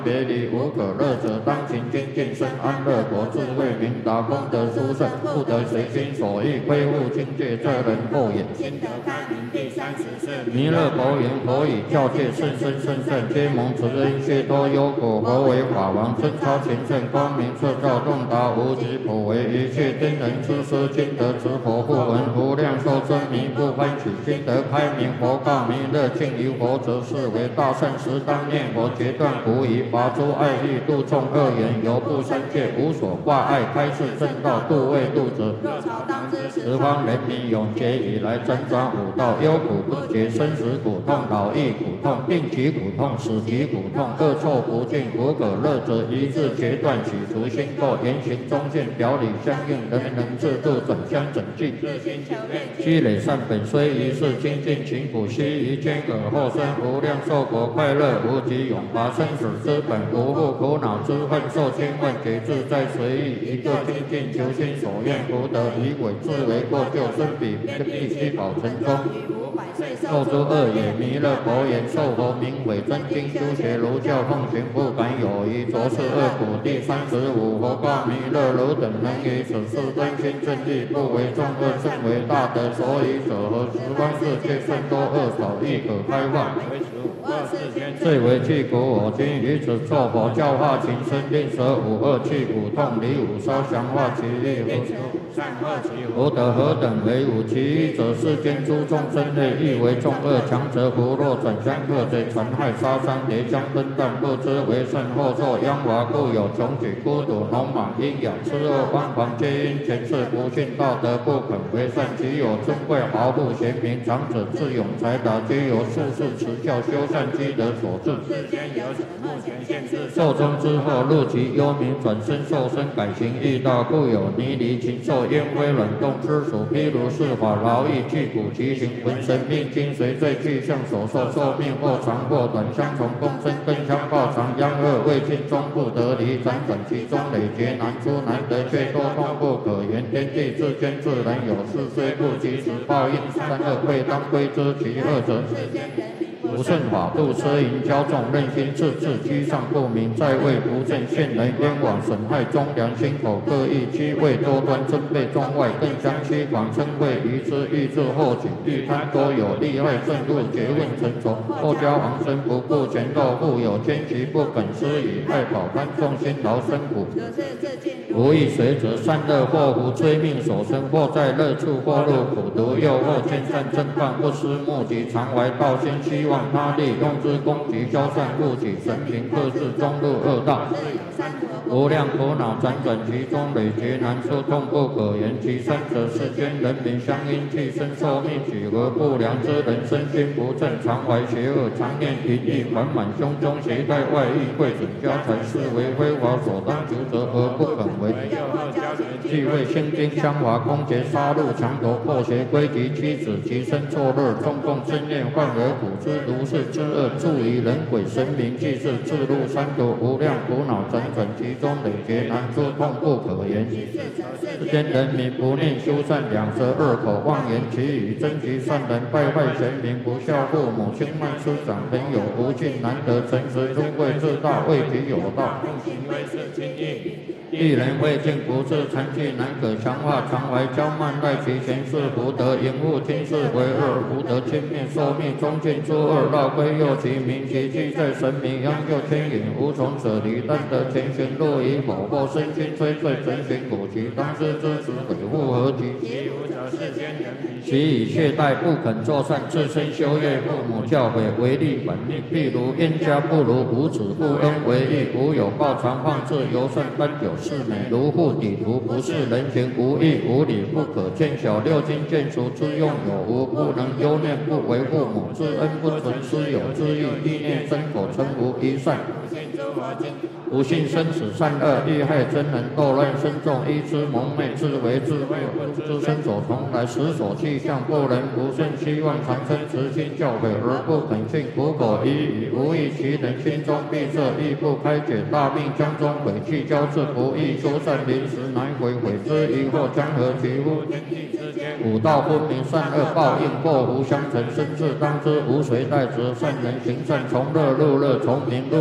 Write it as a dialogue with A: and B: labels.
A: 别离无可乐者，当勤精进生安乐果，智慧明达，功德殊胜，不得随心所欲，恢复境界，这人后也。
B: 心得开明第34。
A: 弥勒佛言：佛以教界甚深甚甚，皆蒙慈恩，皆多忧苦。佛为法王，真超前圣，光明彻照，洞达无极，普为一切天人之师，今得持佛护闻，无量寿真迷不欢喜，今得开明。佛告弥勒：敬于佛者，是为大圣时，当念佛，决断无疑，拔诸爱欲，度众恶缘，犹不三界，无所挂碍，开示正道，度未度者。
B: 若朝当知
A: 十方人民永劫以来，辗转五道，忧苦不绝，生死苦痛，老易苦痛，病疾苦痛，死疾苦痛，恶臭不净，无可乐者，一日决断，洗除心垢，言行中见，表里相应，人人自度，转相整净。
B: 日心求愿，
A: 积累善本，虽一世精进勤苦，须臾间尔后生无量寿果，快乐无极，永拔生死之本，无复苦恼之恨，受千万劫自在随意，一个精进求心所愿，福德以伪自为过救生彼，必须保成功。受诸恶也。弥勒佛言：受佛名为真经，修学儒教，奉行不敢有疑，着是恶苦。第35。佛告弥勒：汝等能于此事真心正义，不为众恶，甚为大德。所以者何？十方世界甚多恶少，亦可开化。最为去苦我今于此作佛，教化情深，令舍五恶去苦痛，离五烧，降化其意。福德何等为五？其一者，世间诸众生类，亦为众恶，强则胡若转相克贼，残害杀伤，叠相分断，不知为甚，后受殃华，故有穷举、孤独、聋盲、阴阳、痴恶、妄狂，皆因前世不信道德，不肯为善。其有尊贵豪富、贤明、长者、智勇、才达，皆由术士持教修善积德所致。
B: 世间有此目前现世，
A: 寿终之后，入其幽冥，转身受身，改行异道，故有泥离、禽兽、烟灰、卵动之属。譬如是法，劳役去苦，其行浑神命精随罪去向所受，寿命或长或短，相从共生，更相报长，殃恶未尽，终不得离。辗转其中，累劫难出，难得却多痛不可言。天地之间，自然有事，虽不及时报应，善恶贵当归之。其恶者，不顺法度，奢淫骄纵，任心自治，居上不明，在位不正，陷人冤枉，损害忠良，心口各异，居位多端，尊卑中外，更相欺狂，称谓愚痴，欲治后举，欲贪多有，利害甚入，结问成仇，后交往生，不顾前斗，富有奸奇，不肯施以爱保贪，众辛劳生苦。无益随者，善恶祸福，追命所生，或在乐处，或入苦毒，又或见善正犯，不思目的，常怀道心，希望他利，用之攻击，消散护己，神平克制，终入恶道。无量苦恼辗转其中，累劫难出，痛不可言。其三者，世间人民相因替身受命，举合不良之人，身心不正，常怀邪恶，常念淫欲，缓满胸中，携带外遇，贵准家财，是为非法所当求者，而不肯为。既为心经相华，攻劫杀戮，强夺破邪归及妻子，其身作乐，众共争念，患而苦之，如是之恶，助于人鬼神明，即是自入三途，无量苦恼辗转其中，累劫难出，痛不可言。世间人民不念修善，两舌恶口，妄言其语，争其善人，败坏贤明，不孝父母，轻慢师长，朋友不敬，难得诚实，尊贵自大，为己有道，
B: 行为是轻易。
A: 一人未尽不治，残疾难可强化，常怀骄慢，赖其前世福德，淫恶听事为恶，福德轻灭，寿命终尽诸恶，绕归右其名，其迹在神明，央救天引，无从舍离，但得前行，若以否或身心摧罪，成行苦其当知之子，悔复何及？其以懈怠，不肯作善，自身修业，父母教诲，违逆本命。譬如冤家不如无子，不恩为义，无有报常放置，尤甚奔久是美，如护底图，不是人情，无义无礼，不可见小。六经见除之用有无？不能忧念，不为父母之恩，不存师友之义，意念身口成无一善。不信生死善恶，欲害真人，斗乱身众，依之蒙昧，自为自灭，知身所从来，实所去向，不能不顺，希望长生慈心教诲，而不肯信，苦口一语，无益其人，心中闭塞，亦不开解，大病将中悔去交至，不易修善，临时难悔，悔之疑惑，将何其乎？五道分明，善恶报应，祸福相承，生至当知，无谁代责，善人行善，从乐入乐，从明入